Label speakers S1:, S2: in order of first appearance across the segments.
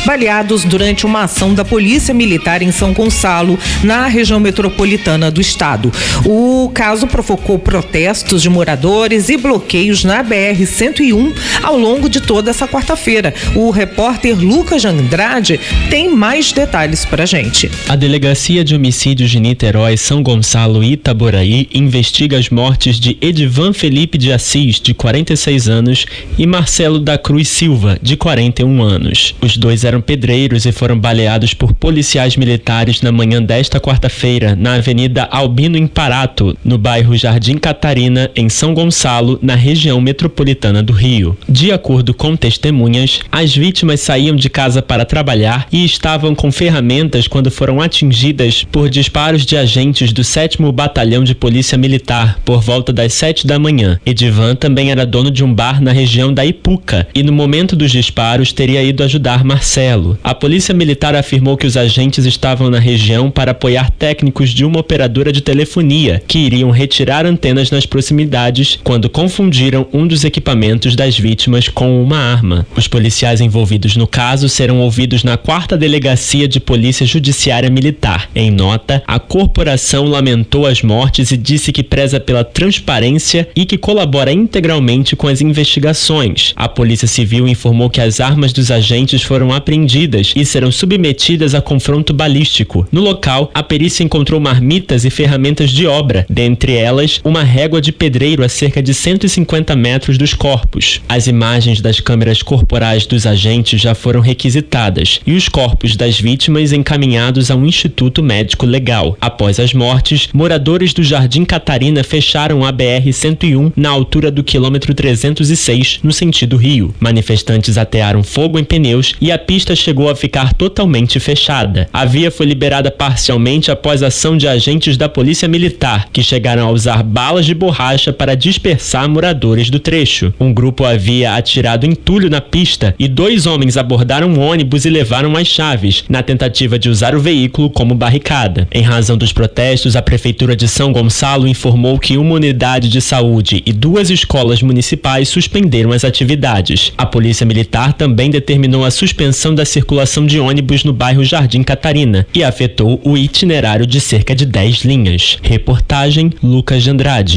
S1: baleados durante uma ação da Polícia Militar em São Gonçalo, na região metropolitana do estado. O caso provocou protestos de moradores e bloqueios na BR-101 ao longo de toda essa quarta-feira. O repórter Lucas Andrade tem mais detalhes pra gente.
S2: A Delegacia de Homicídios de Niterói, São Gonçalo e Itaboraí investiga as mortes de Edivan Felipe de Assis, de 46 anos, e Marcelo da Cruz Silva, de 41 anos. Os dois eram pedreiros e foram baleados por policiais militares na manhã desta quarta-feira, na Avenida Albino Imparato, no bairro Jardim Catarina, em São Gonçalo, na região metropolitana do Rio. De acordo com testemunhas, as vítimas saíam de casa para trabalhar e estavam com ferramentas quando foram atingidas por disparos de agentes do 7º Batalhão de Polícia Militar, por volta das 7 da manhã. Edivan também era dono de um bar na região da Ipuca e no momento dos disparos teria ido ajudar Marcelo. A Polícia Militar afirmou que os agentes estavam na região para apoiar técnicos de uma operadora de telefonia que iriam retirar antenas nas proximidades quando confundiram um dos equipamentos das vítimas com uma arma. Os policiais envolvidos no caso serão ouvidos na 4ª Delegacia de Polícia Judiciária Militar. Em nota, a corporação lamentou as mortes e disse que preza pela transparência e que colabora integralmente com as investigações. A Polícia Civil informou que as armas dos agentes foram apreendidas e serão submetidas a confronto balístico. No local, a perícia encontrou marmitas e ferramentas de obra, dentre elas uma régua de pedreiro a cerca de 150 metros dos corpos. As imagens das câmeras corporais dos agentes já foram requisitadas e os corpos das vítimas encaminhados a um instituto médico legal. Após as mortes, moradores do Jardim Catarina fecharam a BR-101 na altura do quilômetro 306, no sentido Rio. Manifestantes atearam fogo em pneus e a pista chegou a ficar totalmente fechada. A via foi liberada parcialmente após a ação de agentes da Polícia Militar, que chegaram a usar balas de borracha para dispersar moradores do trecho. Um grupo havia atirado entulho na pista e 2 homens abordaram um ônibus e levaram as chaves, na tentativa de usar o veículo como barricada. Em razão dos protestos, a Prefeitura de São Gonçalo informou que uma unidade de saúde e 2 escolas municipais suspenderam as atividades. A Polícia Militar também determinou a suspensão da circulação de ônibus no bairro Jardim Catarina e afetou o itinerário de cerca de 10 linhas. Reportagem Lucas Andrade.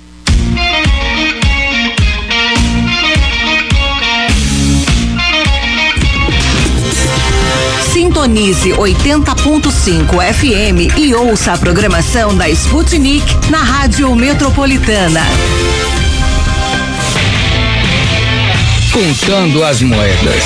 S3: Sintonize 80.5 FM e ouça a programação da Sputnik na Rádio Metropolitana.
S4: Contando as moedas.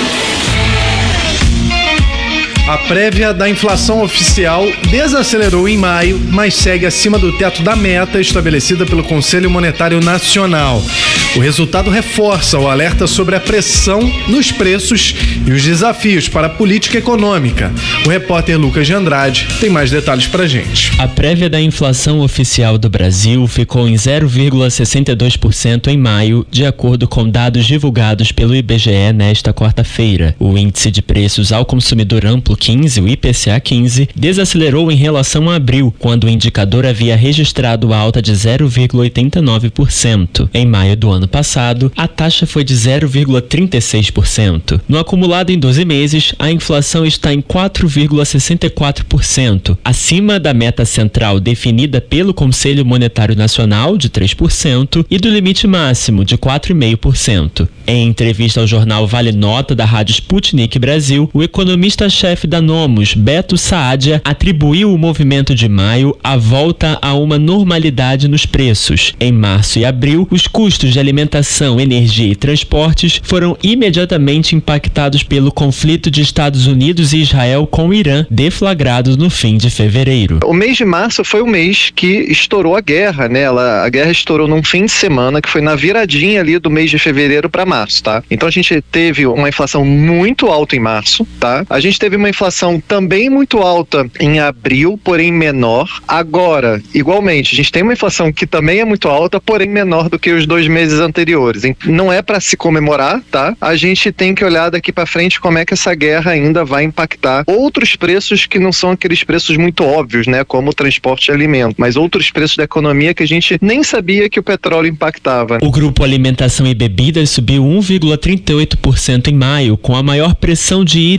S5: A prévia da inflação oficial desacelerou em maio, mas segue acima do teto da meta estabelecida pelo Conselho Monetário Nacional. O resultado reforça o alerta sobre a pressão nos preços e os desafios para a política econômica. O repórter Lucas de Andrade tem mais detalhes pra gente.
S2: A prévia da inflação oficial do Brasil ficou em 0,62% em maio, de acordo com dados divulgados pelo IBGE nesta quarta-feira. O índice de preços ao consumidor amplo 15, o IPCA 15, desacelerou em relação a abril, quando o indicador havia registrado alta de 0,89%. Em maio do ano passado, a taxa foi de 0,36%. No acumulado em 12 meses, a inflação está em 4,64%, acima da meta central definida pelo Conselho Monetário Nacional, de 3%, e do limite máximo, de 4,5%. Em entrevista ao jornal Vale Nota da Rádio Sputnik Brasil, o economista-chefe da Nomos, Beto Saadia, atribuiu o movimento de maio à volta a uma normalidade nos preços. Em março e abril, os custos de alimentação, energia e transportes foram imediatamente impactados pelo conflito de Estados Unidos e Israel com o Irã, deflagrado no fim de fevereiro.
S6: O mês de março foi o mês que estourou a guerra, né? A guerra estourou num fim de semana, que foi na viradinha ali do mês de fevereiro para março, tá? Então a gente teve uma inflação muito alta em março, tá? A gente teve uma inflação também muito alta em abril, porém menor. Agora, igualmente, a gente tem uma inflação que também é muito alta, porém menor do que os 2 meses anteriores. Não é para se comemorar, tá? A gente tem que olhar daqui para frente como é que essa guerra ainda vai impactar outros preços que não são aqueles preços muito óbvios, né? Como o transporte e alimento, mas outros preços da economia que a gente nem sabia que o petróleo impactava.
S2: O grupo Alimentação e Bebidas subiu 1,38% em maio, com a maior pressão de